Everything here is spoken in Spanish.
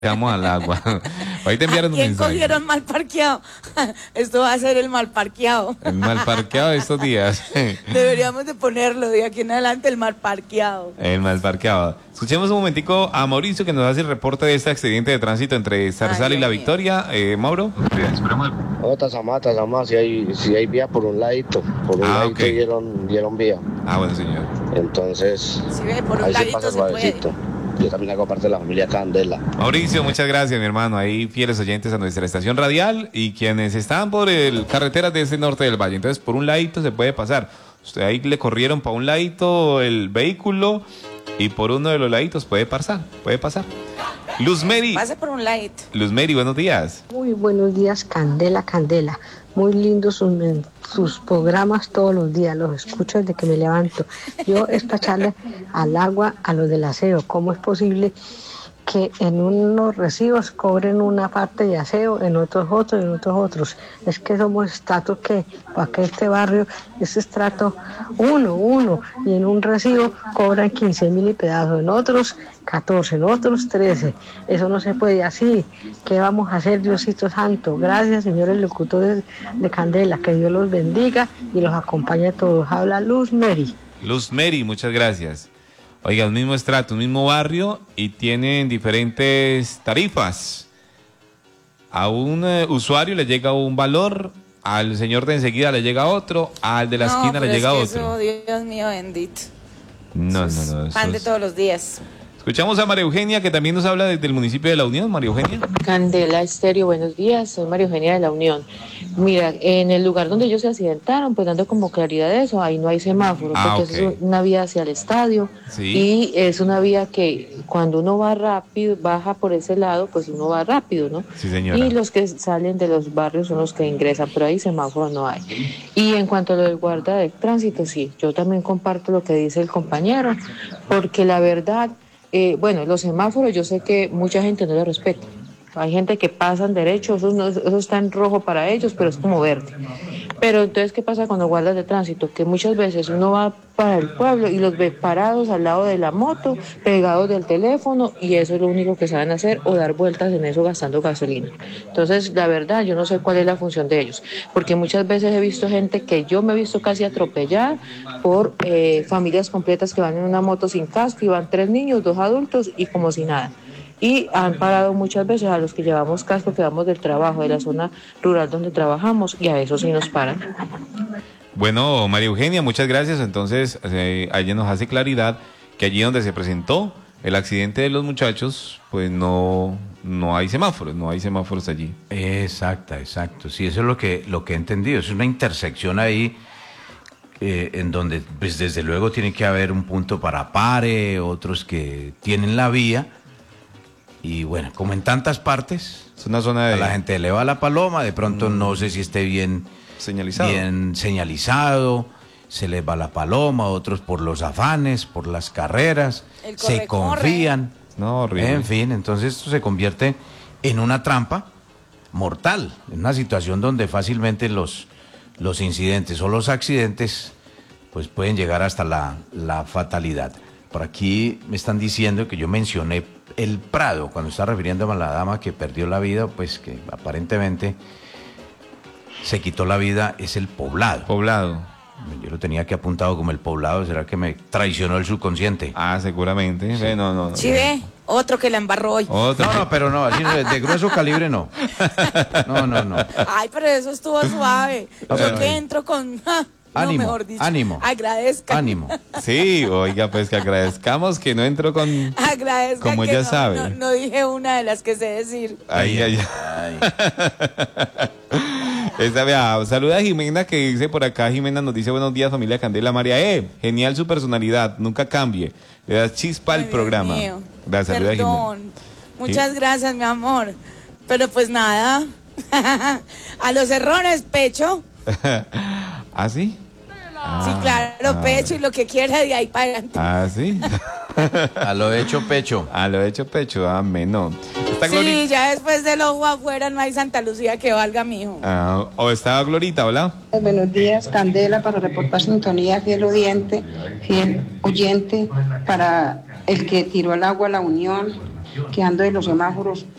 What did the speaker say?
Vamos al agua. Ahí te enviaron ¿A un quién mensaje. cogieron mal parqueado? Esto va a ser el mal parqueado. El mal parqueado de estos días. Deberíamos de ponerlo de aquí en adelante, el mal parqueado. El mal parqueado. Escuchemos un momentico a Mauricio que nos hace el reporte de este accidente de tránsito entre Zarzal y La Dios mío. Victoria. Mauro. Otra Samá, si hay vía por un ladito, Ok. dieron vía. Bueno, señor. Entonces, Si ve, por un ahí se ladito pasa se puede. suavecito. Yo también hago parte de la familia Candela. Mauricio, muchas gracias, mi hermano. Ahí fieles oyentes a nuestra estación radial y quienes están por el carreteras de este norte del valle. Entonces, por un ladito se puede pasar. Usted ahí le corrieron para un ladito el vehículo y por uno de los laditos puede pasar. Luz Mary. Pase por un ladito. Luz Mary, buenos días. Muy buenos días, Candela, Candela. Muy lindos sus programas todos los días, los escucho desde que me levanto. Yo es para echarle al agua a los del aseo. ¿Cómo es posible que en unos recibos cobren una parte de aseo, en otros otros, en otros otros? Es que somos estrato que, para que este barrio es estrato uno, y en un recibo cobran 15.000 y pedazos, en otros 14, en otros 13. Eso no se puede así. ¿Qué vamos a hacer, Diosito Santo? Gracias, señores locutores de Candela, que Dios los bendiga y los acompañe a todos. Habla Luz Mary. Luz Mary, muchas gracias. Oiga, un mismo estrato, un mismo barrio y tienen diferentes tarifas. A un usuario le llega un valor, al señor de enseguida le llega otro, al de la esquina le llega otro. Eso, Dios mío bendito. No. Pan de todos los días. Escuchamos a María Eugenia, que también nos habla desde el municipio de La Unión. María Eugenia. Candela Estéreo, buenos días, soy María Eugenia de La Unión. Mira, en el lugar donde ellos se accidentaron, pues dando como claridad de eso, ahí no hay semáforo, porque ok. es una vía hacia el estadio, Sí. y es una vía que cuando uno va rápido, baja por ese lado, pues uno va rápido, ¿no? Sí, señora. Y los que salen de los barrios son los que ingresan, pero ahí semáforo no hay. Y en cuanto a lo del guarda de tránsito, sí, yo también comparto lo que dice el compañero, porque la verdad... bueno, los semáforos yo sé que mucha gente no los respeta. Hay gente que pasan derecho, eso está en rojo para ellos, pero es como verde. Pero entonces, ¿qué pasa con los guardas de tránsito? Que muchas veces uno va para el pueblo y los ve parados al lado de la moto, pegados del teléfono, y eso es lo único que saben hacer, o dar vueltas en eso gastando gasolina. Entonces, la verdad, yo no sé cuál es la función de ellos, porque muchas veces he visto gente que yo me he visto casi atropellar por familias completas que van en una moto sin casco y van 3 niños, 2 adultos y como si nada. Y han parado muchas veces a los que llevamos casco, que vamos del trabajo, de la zona rural donde trabajamos, y a eso sí nos paran. Bueno, María Eugenia, muchas gracias. Entonces, ella nos hace claridad que allí donde se presentó el accidente de los muchachos, pues no hay semáforos allí. Exacto. Sí, eso es lo que he entendido. Es una intersección ahí en donde, pues desde luego tiene que haber un punto para pare, otros que tienen la vía. Y bueno, como en tantas partes, Es una zona de a la gente le va la paloma, de pronto no sé si esté bien señalizado, se les va la paloma, otros por los afanes, por las carreras, El se corre-corre. confían. No, horrible. En fin, entonces esto se convierte en una trampa mortal, en una situación donde fácilmente los incidentes o los accidentes pues pueden llegar hasta la fatalidad. Por aquí me están diciendo que yo mencioné el Prado cuando estaba refiriéndome a la dama que perdió la vida, pues que aparentemente se quitó la vida, es el Poblado. Yo lo tenía aquí apuntado como el Poblado, ¿será que me traicionó el subconsciente? Seguramente. Sí. No. ¿Sí ve? Otro que la embarró hoy. No, pero no, así no, de grueso calibre no. No. Ay, pero eso estuvo suave. Yo que entro con... Ánimo, mejor dicho. ánimo. Agradezca. Ánimo. Sí, oiga, pues que agradezcamos que no entró con... Agradezca Como que ya sabe. No dije una de las que sé decir. Ay. Vea, saluda a Jimena que dice por acá, Jimena nos dice buenos días familia Candela María, genial su personalidad, nunca cambie, le das chispa al Ay, Dios programa. mío. Vea, saluda a Jimena. Perdón. Muchas gracias, mi amor. Pero pues nada, a los errores, pecho. ¿Ah, sí? Sí, claro, pecho y lo que quiera de ahí para adelante. ¿Ah, sí? A lo hecho pecho. A lo hecho pecho, amén, no. Está Sí, Glorita. ya después del ojo afuera no hay Santa Lucía que valga, mijo. O estaba Glorita, hola. Buenos días, Candela, para reportar sintonía, fiel oyente, para el que tiró al agua La Unión, que ando en los semáforos